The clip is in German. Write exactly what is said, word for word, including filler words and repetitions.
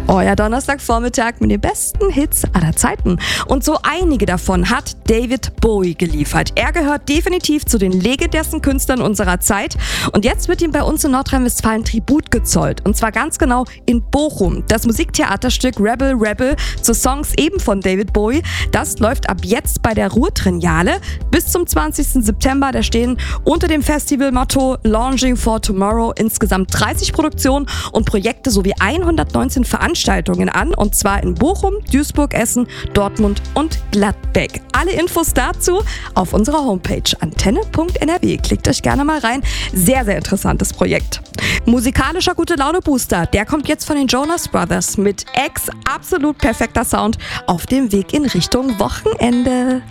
Euer Donnerstagvormittag mit den besten Hits aller Zeiten. Und so einige davon hat David Bowie geliefert. Er gehört definitiv zu den legendärsten Künstlern unserer Zeit. Und jetzt wird ihm bei uns in Nordrhein-Westfalen Tribut gezollt. Und zwar ganz genau in Bochum. Das Musiktheaterstück Rebel Rebel zu Songs eben von David Bowie, das läuft ab jetzt bei der Ruhr-Triennale bis zum zwanzigsten September. Da stehen unter dem Festivalmotto Launching for Tomorrow insgesamt dreißig Produktionen und Projekte sowie hundertneunzehn Veranstaltungen an, und zwar in Bochum, Duisburg, Essen, Dortmund und Gladbeck. Alle Infos dazu auf unserer Homepage antenne punkt n r w. Klickt euch gerne mal rein. Sehr, sehr interessantes Projekt. Musikalischer Gute-Laune-Booster, der kommt jetzt von den Jonas Brothers mit X, absolut perfekter Sound auf dem Weg in Richtung Wochenende.